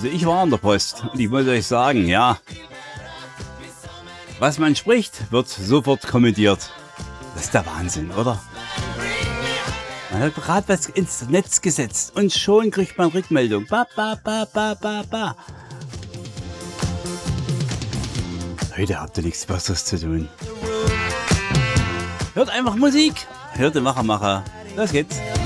Also ich war an der Post und ich muss euch sagen, ja, was man spricht, wird sofort kommentiert. Das ist der Wahnsinn, oder? Man hat gerade was ins Netz gesetzt und schon kriegt man Rückmeldung. Ba, ba, ba, ba, ba, ba. Heute habt ihr nichts Besseres zu tun. Hört einfach Musik. Hört den Macher. Los geht's.